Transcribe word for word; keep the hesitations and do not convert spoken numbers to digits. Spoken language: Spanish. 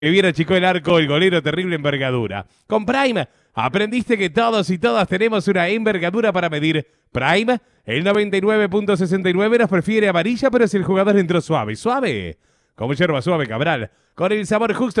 Que viene Chico el Arco, el golero terrible envergadura. Con Prime, aprendiste que todos y todas tenemos una envergadura para medir. Prime, el noventa y nueve punto sesenta y nueve nos prefiere amarilla, pero si el jugador entró suave, suave, como yerba suave Cabral, con el sabor justo.